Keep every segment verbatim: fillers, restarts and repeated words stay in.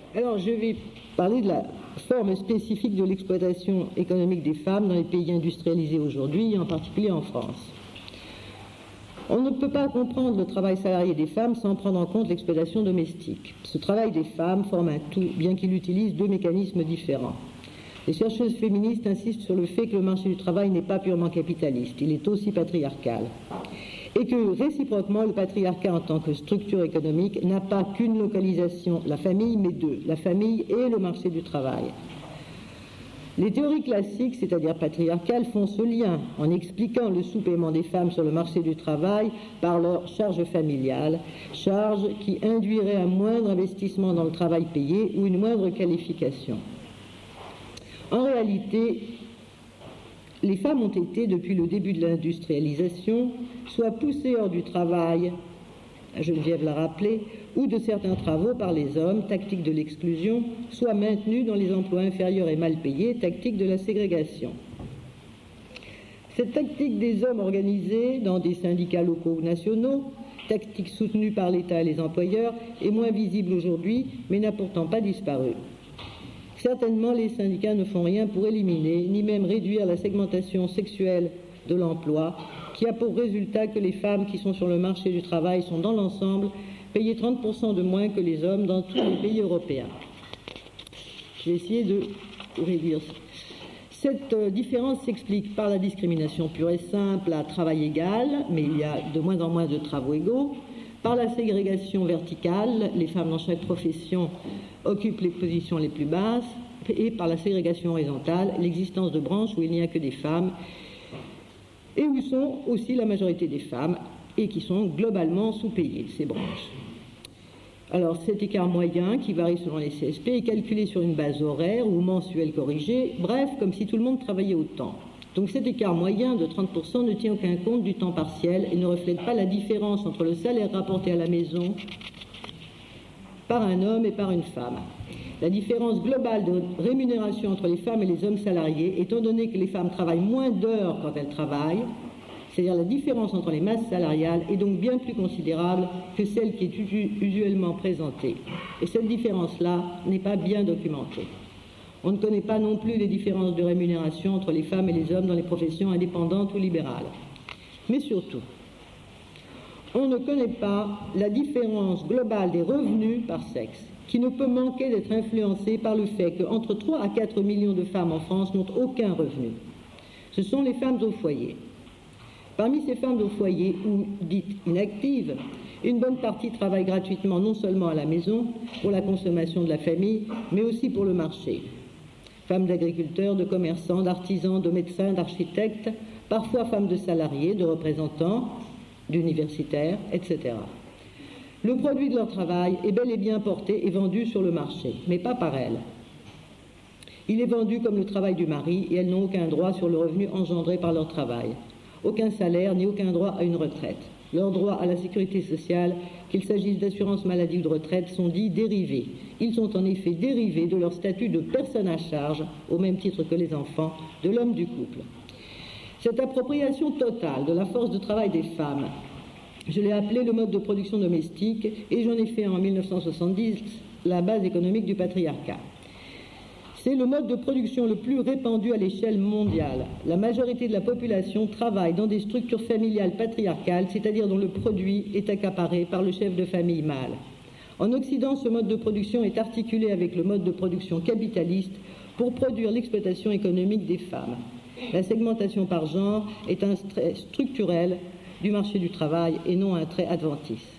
Alors, je vais parler de la forme spécifique de l'exploitation économique des femmes dans les pays industrialisés aujourd'hui, et en particulier en France. On ne peut pas comprendre le travail salarié des femmes sans prendre en compte l'exploitation domestique. Ce travail des femmes forme un tout, bien qu'il utilise deux mécanismes différents. Les chercheuses féministes insistent sur le fait que le marché du travail n'est pas purement capitaliste, il est aussi patriarcal. Et que, réciproquement, le patriarcat en tant que structure économique n'a pas qu'une localisation, la famille, mais deux, la famille et le marché du travail. Les théories classiques, c'est-à-dire patriarcales, font ce lien en expliquant le sous-paiement des femmes sur le marché du travail par leur charge familiale, charge qui induirait un moindre investissement dans le travail payé ou une moindre qualification. En réalité, les femmes ont été, depuis le début de l'industrialisation, soit poussées hors du travail, Geneviève l'a rappelé, ou de certains travaux par les hommes, tactique de l'exclusion, soit maintenues dans les emplois inférieurs et mal payés, tactique de la ségrégation. Cette tactique des hommes organisés dans des syndicats locaux ou nationaux, tactique soutenue par l'État et les employeurs, est moins visible aujourd'hui, mais n'a pourtant pas disparu. Certainement, les syndicats ne font rien pour éliminer, ni même réduire la segmentation sexuelle de l'emploi, qui a pour résultat que les femmes qui sont sur le marché du travail sont dans l'ensemble payées trente pour cent de moins que les hommes dans tous les pays européens. Je vais essayer de réduire ça. Cette euh, différence s'explique par la discrimination pure et simple à travail égal, mais il y a de moins en moins de travaux égaux, par la ségrégation verticale, les femmes dans chaque profession occupent les positions les plus basses, et par la ségrégation horizontale, l'existence de branches où il n'y a que des femmes, et où sont aussi la majorité des femmes, et qui sont globalement sous-payées, ces branches. Alors cet écart moyen, qui varie selon les C S P, est calculé sur une base horaire ou mensuelle corrigée, bref, comme si tout le monde travaillait autant. Donc cet écart moyen de trente pour cent ne tient aucun compte du temps partiel et ne reflète pas la différence entre le salaire rapporté à la maison par un homme et par une femme. La différence globale de rémunération entre les femmes et les hommes salariés, étant donné que les femmes travaillent moins d'heures quand elles travaillent, c'est-à-dire la différence entre les masses salariales, est donc bien plus considérable que celle qui est usuellement présentée. Et cette différence-là n'est pas bien documentée. On ne connaît pas non plus les différences de rémunération entre les femmes et les hommes dans les professions indépendantes ou libérales. Mais surtout, on ne connaît pas la différence globale des revenus par sexe, qui ne peut manquer d'être influencée par le fait qu'entre trois à quatre millions de femmes en France n'ont aucun revenu. Ce sont les femmes au foyer. Parmi ces femmes au foyer, ou dites inactives, une bonne partie travaille gratuitement non seulement à la maison, pour la consommation de la famille, mais aussi pour le marché. Femmes d'agriculteurs, de commerçants, d'artisans, de médecins, d'architectes, parfois femmes de salariés, de représentants, d'universitaires, et cetera. Le produit de leur travail est bel et bien porté et vendu sur le marché, mais pas par elles. Il est vendu comme le travail du mari et elles n'ont aucun droit sur le revenu engendré par leur travail. Aucun salaire ni aucun droit à une retraite. Leurs droits à la sécurité sociale, qu'il s'agisse d'assurance maladie ou de retraite, sont dits dérivés. Ils sont en effet dérivés de leur statut de personne à charge, au même titre que les enfants, de l'homme du couple. Cette appropriation totale de la force de travail des femmes, je l'ai appelé le mode de production domestique et j'en ai fait en mille neuf cent soixante-dix la base économique du patriarcat. C'est le mode de production le plus répandu à l'échelle mondiale. La majorité de la population travaille dans des structures familiales patriarcales, c'est-à-dire dont le produit est accaparé par le chef de famille mâle. En Occident, ce mode de production est articulé avec le mode de production capitaliste pour produire l'exploitation économique des femmes. La segmentation par genre est un trait structurel du marché du travail et non un trait adventice.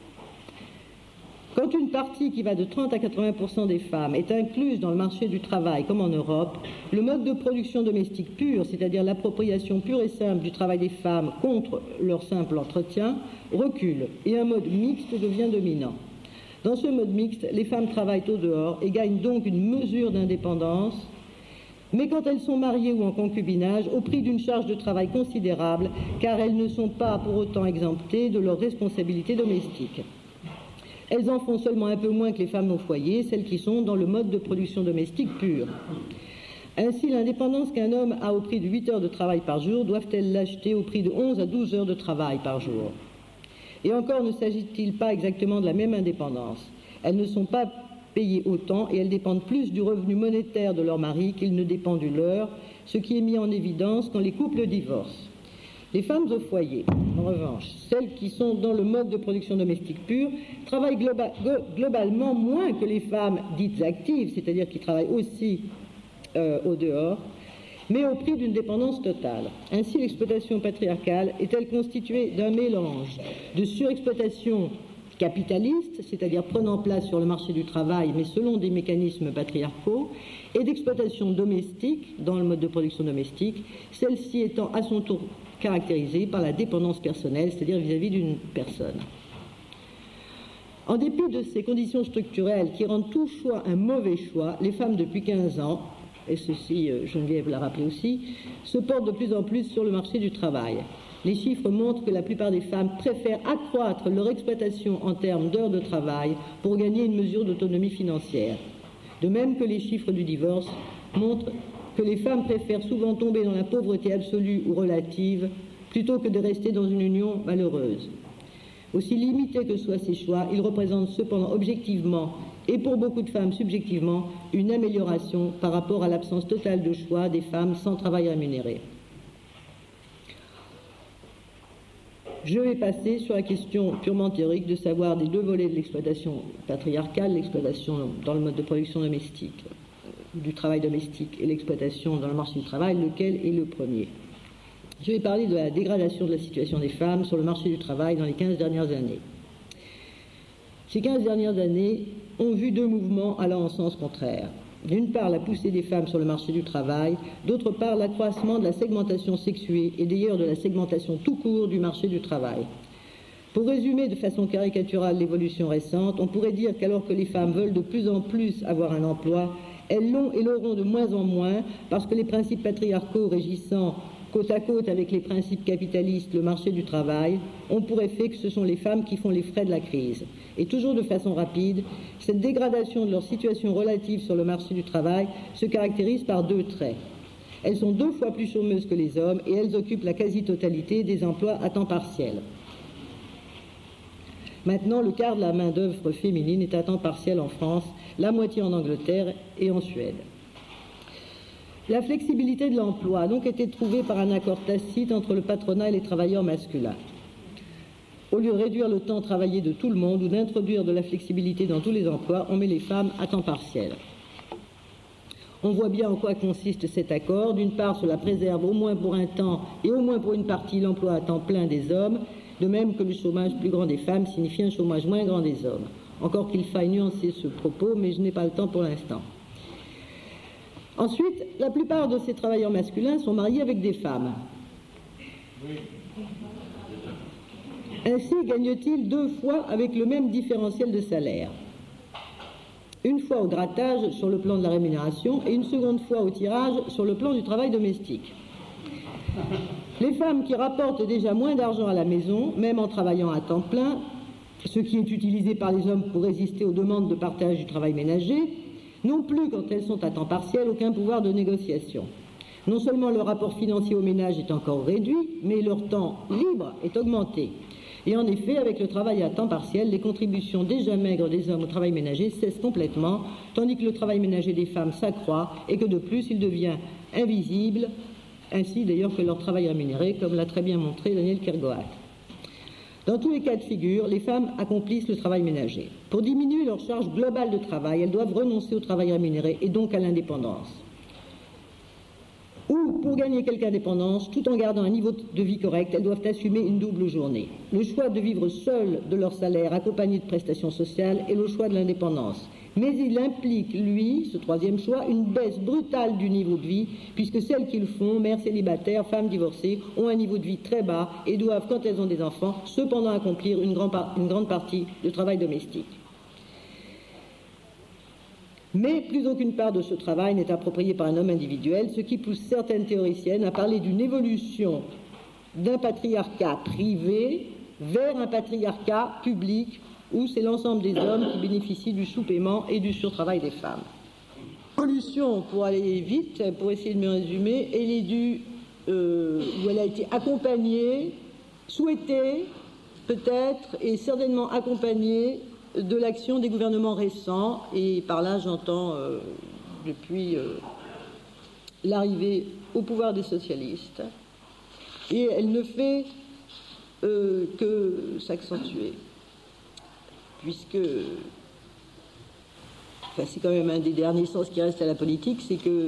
Quand une partie qui va de trente à quatre-vingts pour cent des femmes est incluse dans le marché du travail, comme en Europe, le mode de production domestique pur, c'est-à-dire l'appropriation pure et simple du travail des femmes contre leur simple entretien, recule et un mode mixte devient dominant. Dans ce mode mixte, les femmes travaillent au dehors et gagnent donc une mesure d'indépendance, mais quand elles sont mariées ou en concubinage, au prix d'une charge de travail considérable, car elles ne sont pas pour autant exemptées de leurs responsabilités domestiques. Elles en font seulement un peu moins que les femmes au foyer, celles qui sont dans le mode de production domestique pur. Ainsi, l'indépendance qu'un homme a au prix de huit heures de travail par jour, doivent-elles l'acheter au prix de onze à douze heures de travail par jour? Et encore ne s'agit-il pas exactement de la même indépendance. Elles ne sont pas payées autant et elles dépendent plus du revenu monétaire de leur mari qu'il ne dépend du leur, ce qui est mis en évidence quand les couples divorcent. Les femmes au foyer, en revanche, celles qui sont dans le mode de production domestique pure, travaillent globa- globalement moins que les femmes dites actives, c'est-à-dire qui travaillent aussi euh, au dehors, mais au prix d'une dépendance totale. Ainsi, l'exploitation patriarcale est-elle constituée d'un mélange de surexploitation capitaliste, c'est-à-dire prenant place sur le marché du travail, mais selon des mécanismes patriarcaux, et d'exploitation domestique, dans le mode de production domestique, celle-ci étant à son tour caractérisée par la dépendance personnelle, c'est-à-dire vis-à-vis d'une personne. En dépit de ces conditions structurelles qui rendent tout choix un mauvais choix, les femmes depuis quinze ans, et ceci Geneviève l'a rappelé aussi, se portent de plus en plus sur le marché du travail. Les chiffres montrent que la plupart des femmes préfèrent accroître leur exploitation en termes d'heures de travail pour gagner une mesure d'autonomie financière. De même que les chiffres du divorce montrent que les femmes préfèrent souvent tomber dans la pauvreté absolue ou relative plutôt que de rester dans une union malheureuse. Aussi limités que soient ces choix, ils représentent cependant objectivement et pour beaucoup de femmes subjectivement une amélioration par rapport à l'absence totale de choix des femmes sans travail rémunéré. Je vais passer sur la question purement théorique de savoir des deux volets de l'exploitation patriarcale, l'exploitation dans le mode de production domestique, du travail domestique et l'exploitation dans le marché du travail, lequel est le premier. Je vais parler de la dégradation de la situation des femmes sur le marché du travail dans les quinze dernières années. Ces quinze dernières années ont vu deux mouvements allant en sens contraire. D'une part, la poussée des femmes sur le marché du travail, d'autre part, l'accroissement de la segmentation sexuée et d'ailleurs de la segmentation tout court du marché du travail. Pour résumer de façon caricaturale l'évolution récente, on pourrait dire qu'alors que les femmes veulent de plus en plus avoir un emploi, elles l'ont et l'auront de moins en moins parce que les principes patriarcaux régissant côte à côte avec les principes capitalistes le marché du travail ont pour effet que ce sont les femmes qui font les frais de la crise. Et toujours de façon rapide, cette dégradation de leur situation relative sur le marché du travail se caractérise par deux traits. Elles sont deux fois plus chômeuses que les hommes et elles occupent la quasi-totalité des emplois à temps partiel. Maintenant, le quart de la main-d'œuvre féminine est à temps partiel en France, la moitié en Angleterre et en Suède. La flexibilité de l'emploi a donc été trouvée par un accord tacite entre le patronat et les travailleurs masculins. Au lieu de réduire le temps travaillé de tout le monde ou d'introduire de la flexibilité dans tous les emplois, on met les femmes à temps partiel. On voit bien en quoi consiste cet accord. D'une part, cela préserve au moins pour un temps et au moins pour une partie l'emploi à temps plein des hommes, de même que le chômage plus grand des femmes signifie un chômage moins grand des hommes. Encore qu'il faille nuancer ce propos, mais je n'ai pas le temps pour l'instant. Ensuite, la plupart de ces travailleurs masculins sont mariés avec des femmes. Ainsi gagnent-ils deux fois avec le même différentiel de salaire. Une fois au grattage sur le plan de la rémunération et une seconde fois au tirage sur le plan du travail domestique. Les femmes qui rapportent déjà moins d'argent à la maison, même en travaillant à temps plein, ce qui est utilisé par les hommes pour résister aux demandes de partage du travail ménager, non plus quand elles sont à temps partiel, aucun pouvoir de négociation. Non seulement leur rapport financier au ménage est encore réduit, mais leur temps libre est augmenté. Et en effet, avec le travail à temps partiel, les contributions déjà maigres des hommes au travail ménager cessent complètement, tandis que le travail ménager des femmes s'accroît et que de plus, il devient invisible, ainsi d'ailleurs que leur travail rémunéré, comme l'a très bien montré Daniel Kergoat. Dans tous les cas de figure, les femmes accomplissent le travail ménager. Pour diminuer leur charge globale de travail, elles doivent renoncer au travail rémunéré et donc à l'indépendance. Ou, pour gagner quelque indépendance, tout en gardant un niveau de vie correct, elles doivent assumer une double journée. Le choix de vivre seules de leur salaire accompagné de prestations sociales et le choix de l'indépendance. Mais il implique, lui, ce troisième choix, une baisse brutale du niveau de vie, puisque celles qui le font, mères célibataires, femmes divorcées, ont un niveau de vie très bas et doivent, quand elles ont des enfants, cependant accomplir une, grand par- une grande partie du travail domestique. Mais plus aucune part de ce travail n'est appropriée par un homme individuel, ce qui pousse certaines théoriciennes à parler d'une évolution d'un patriarcat privé vers un patriarcat public où c'est l'ensemble des hommes qui bénéficient du sous-paiement et du surtravail des femmes. L'évolution, pour aller vite, pour essayer de me résumer, elle est due, euh, où elle a été accompagnée, souhaitée peut-être, et certainement accompagnée de l'action des gouvernements récents, et par là j'entends euh, depuis euh, l'arrivée au pouvoir des socialistes, et elle ne fait euh, que s'accentuer, puisque enfin, c'est quand même un des derniers sens qui reste à la politique, c'est que